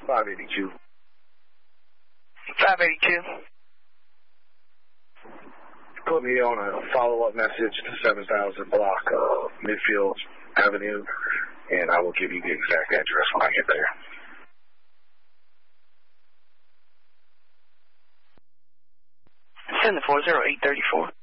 582. 582. Put me on a follow-up message to 7000 block of Midfield Avenue, and I will give you the exact address when I get there. Send the 40834.